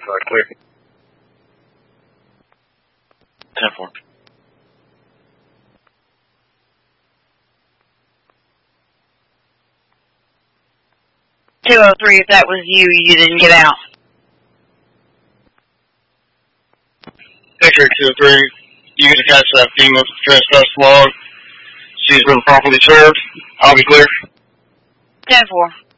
clear. 10-4. If that was you, you didn't get out. X-ray 203, you get attached to that female trespass log. She's been properly served. I'll be clear. 10-4.